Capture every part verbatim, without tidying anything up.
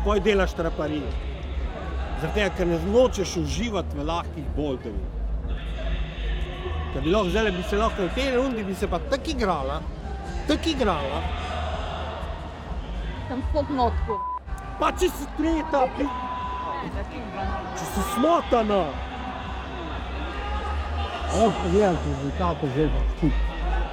poj delaš traparije. Zaradi tega, ker ne nočeš uživati v lahkih boulderjih. Ker bi lahko zdaj, bi se lahko v tej rundi bi se pa tako igrala, tako igrala. Sem spod notku. Pa če si tretja, če si smotana. Oh, gledam rezultate zdaj pa skupaj.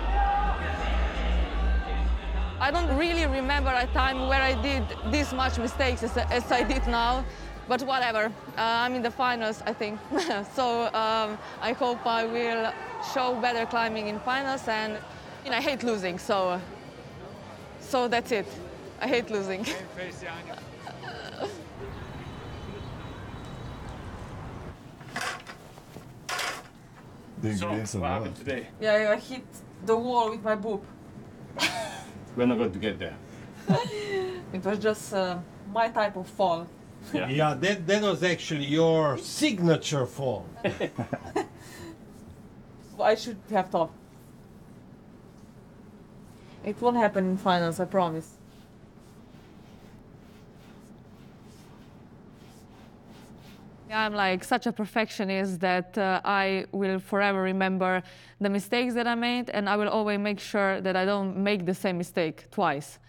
I don't really remember a time where I did this much mistakes as, as I did now, but whatever. Uh, I'm in the finals, I think. so um, I hope I will show better climbing in finals, and you know, I hate losing, so so that's it. I hate losing. So, what happened today? Yeah, I hit the wall with my boob. We're not going to get there. It was just uh, my type of fall. Yeah, yeah that, that was actually your signature fall. I should have thought. It won't happen in finals, I promise. I'm like such a perfectionist that uh, I will forever remember the mistakes that I made, and I will always make sure that I don't make the same mistake twice.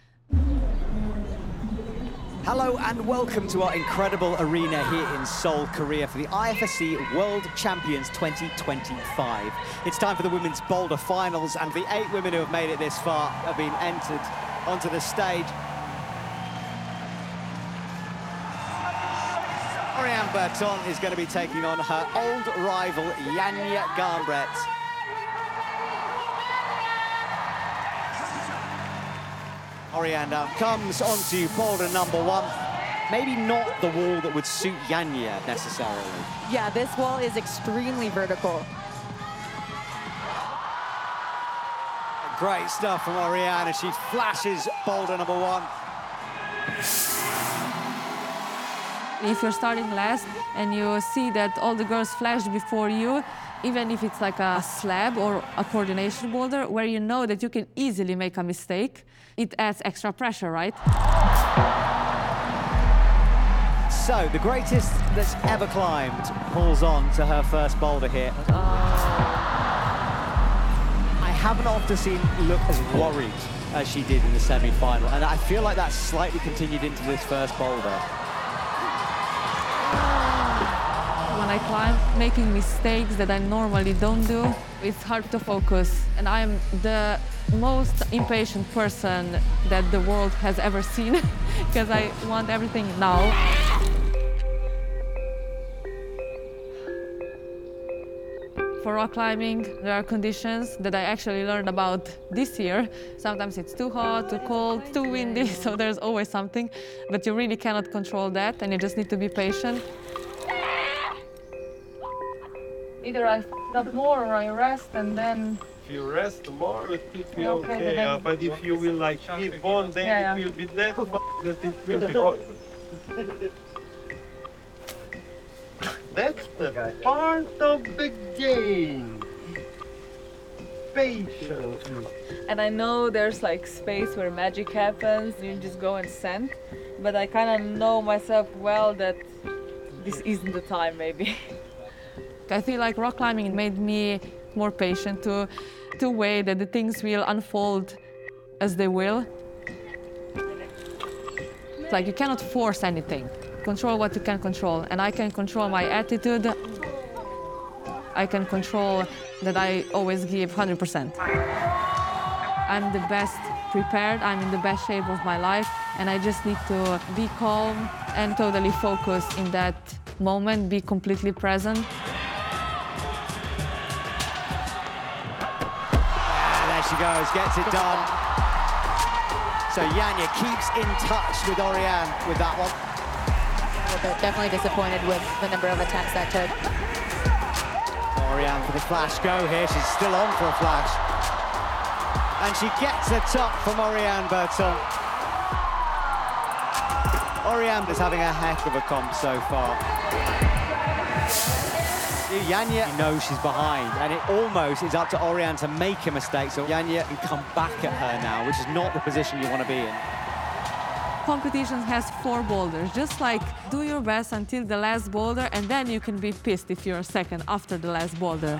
Hello and welcome to our incredible arena here in Seoul, Korea for the I F S C World Champions twenty twenty-five. It's time for the women's boulder finals, and the eight women who have made it this far have been entered onto the stage. Oriane Berton is going to be taking on her old rival, Janja Garnbret. Oriane now comes onto boulder number one. Maybe not the wall that would suit Janja necessarily. Yeah, this wall is extremely vertical. Great stuff from Oriane as she flashes boulder number one. If you're starting last and you see that all the girls flashed before you, even if it's like a slab or a coordination boulder where you know that you can easily make a mistake, it adds extra pressure, right? So, the greatest that's ever climbed pulls on to her first boulder here. Uh... I haven't often seen look as worried as she did in the semi-final, and I feel like that's slightly continued into this first boulder. When I climb, making mistakes that I normally don't do, it's hard to focus. And I'm the most impatient person that the world has ever seen, because I want everything now. For rock climbing, there are conditions that I actually learned about this year. Sometimes it's too hot, too cold, too windy, so there's always something. But you really cannot control that, and you just need to be patient. Either I f up more or I rest, and then... If you rest more, it will be Okay, okay. then- Uh, but if you will like keep on, then Yeah, yeah. it will be that, that it will be hot. That's the part of the game. Patience. And I know there's like space where magic happens, you just go and send. But I kind of know myself well that this isn't the time, maybe. I feel like rock climbing made me more patient to, to wait that the things will unfold as they will. It's like you cannot force anything. Control what you can control. And I can control my attitude. I can control that I always give one hundred percent. I'm the best prepared, I'm in the best shape of my life, and I just need to be calm and totally focus in that moment, be completely present. She goes, gets it done. So Janja keeps in touch with Oriane with that one. But definitely disappointed with the number of attempts that took. Oriane for the flash go here. She's still on for a flash. And she gets a top from Oriane Berton. Oriane is having a heck of a comp so far. Janja knows she's behind, and it almost is up to Oriane to make a mistake, so Janja can come back at her now, which is not the position you want to be in. competition has four boulders. Just like do your best until the last boulder, and then you can be pissed if you're second after the last boulder.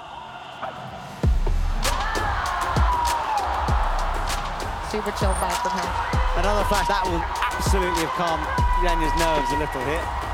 Super chill vibe from her. Another flash that will absolutely have calmed Jelenia's nerves a little here.